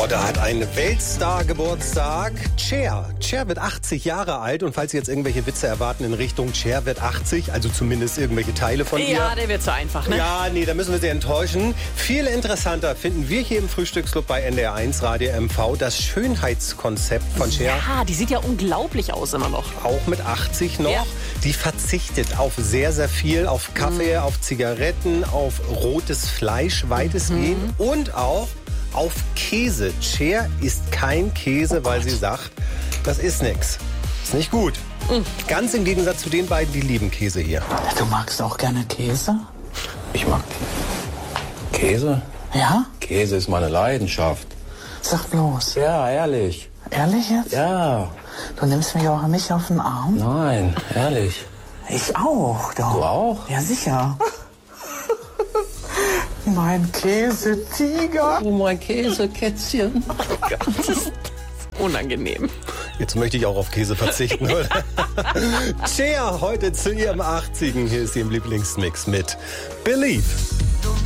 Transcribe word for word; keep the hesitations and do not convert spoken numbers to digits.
Heute hat ein Weltstar Geburtstag. Cher. Cher wird achtzig Jahre alt. Und falls Sie jetzt irgendwelche Witze erwarten in Richtung Cher wird achtzig, also zumindest irgendwelche Teile von ihr. Ja, der wird so einfach, ne? Ja, nee, da müssen wir Sie enttäuschen. Viel interessanter finden wir hier im Frühstücksclub bei N D R eins Radio M V das Schönheitskonzept von Cher. Ja, die sieht ja unglaublich aus immer noch. Auch mit achtzig noch. Ja. Die verzichtet auf sehr, sehr viel. Auf Kaffee, mhm. auf Zigaretten, auf rotes Fleisch weitestgehend. Mhm. Und auch auf Käse. Cher isst kein Käse, oh weil sie sagt, das ist nix. Ist nicht gut. Mhm. Ganz im Gegensatz zu den beiden, die lieben Käse hier. Du magst auch gerne Käse? Ich mag Käse. Ja? Käse ist meine Leidenschaft. Sag bloß. Ja, ehrlich. Ehrlich jetzt? Ja. Du nimmst mich auch nicht auf den Arm? Nein, ehrlich. Ich auch, doch. Du auch? Ja, sicher. Mein Käsetiger. Oh, mein Käsekätzchen. Oh Gott, das ist unangenehm. Jetzt möchte ich auch auf Käse verzichten, oder? Cher heute zu ihrem achtzigen Hier ist sie im Lieblingsmix mit Believe.